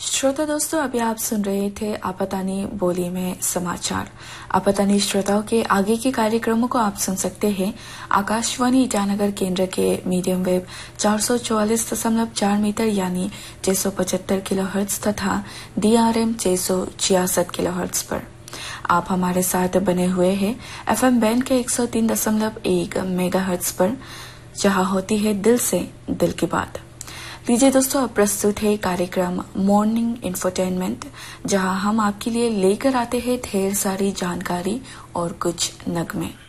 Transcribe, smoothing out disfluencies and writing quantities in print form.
श्रोता दोस्तों, अभी आप सुन रहे थे आपतानी बोली में समाचार। आपतानी श्रोताओं के आगे के कार्यक्रमों को आप सुन सकते हैं आकाशवाणी ईटानगर केंद्र के मीडियम वेव 444.4 मीटर यानी 675 किलोहर्ट्ज तथा DRM 666 किलोहर्ट्ज पर। आप हमारे साथ बने हुए हैं FM बैंड के 103.1 मेगाहर्ट्ज पर, जहां होती है दिल से दिल की बात। लीजिए दोस्तों, अब प्रस्तुत है कार्यक्रम मॉर्निंग इंफोटेनमेंट, जहां हम आपके लिए लेकर आते हैं ढेर सारी जानकारी और कुछ नगमे।